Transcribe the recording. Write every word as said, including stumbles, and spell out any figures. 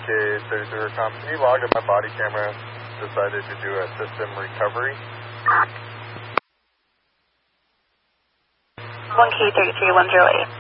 K thirty-three com. Can you log that my body camera decided to do a system recovery? one K thirty-three one zero eight.